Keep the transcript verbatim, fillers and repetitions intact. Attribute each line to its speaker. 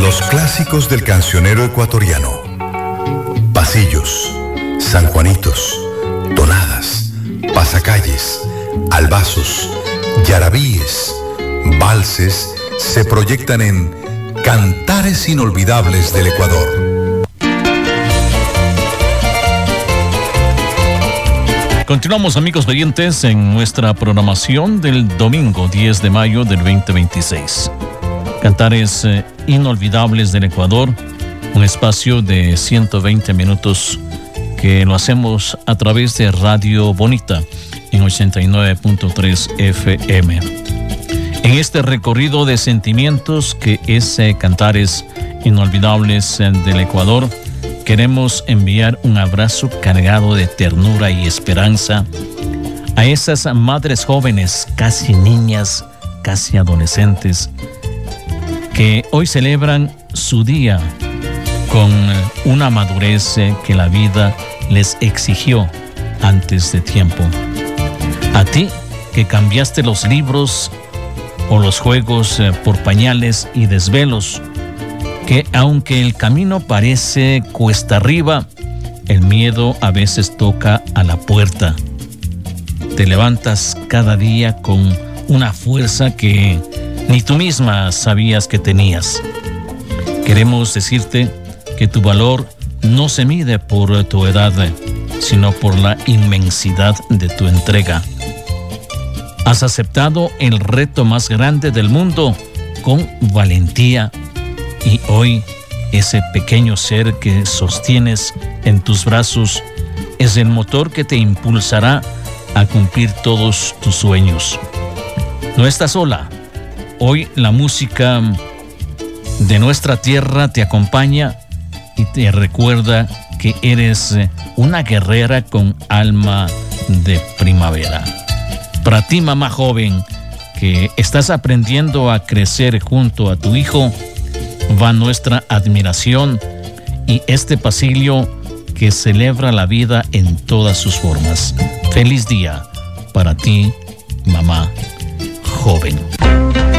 Speaker 1: Los clásicos del cancionero ecuatoriano. Pasillos, San Juanitos, tonadas, pasacalles, albazos, yarabíes, valses se proyectan en Cantares Inolvidables del Ecuador.
Speaker 2: Continuamos, amigos oyentes, en nuestra programación del domingo diez de mayo del veinte veintiséis. Cantares eh, Inolvidables del Ecuador, un espacio de ciento veinte minutos que lo hacemos a través de Radio Bonita en ochenta y nueve punto tres F M. En este recorrido de sentimientos que es eh, Cantares Inolvidables eh, del Ecuador, queremos enviar un abrazo cargado de ternura y esperanza a esas madres jóvenes, casi niñas, casi adolescentes, que hoy celebran su día con una madurez que la vida les exigió antes de tiempo. A ti que cambiaste los libros o los juegos por pañales y desvelos, que aunque el camino parece cuesta arriba, el miedo a veces toca a la puerta. Te levantas cada día con una fuerza que ni tú misma sabías que tenías. Queremos decirte que tu valor no se mide por tu edad, sino por la inmensidad de tu entrega. Has aceptado el reto más grande del mundo con valentía, y hoy ese pequeño ser que sostienes en tus brazos es el motor que te impulsará a cumplir todos tus sueños. No estás sola. Hoy la música de nuestra tierra te acompaña y te recuerda que eres una guerrera con alma de primavera. Para ti, mamá joven, que estás aprendiendo a crecer junto a tu hijo, va nuestra admiración y este pasillo que celebra la vida en todas sus formas. Feliz día para ti, mamá joven.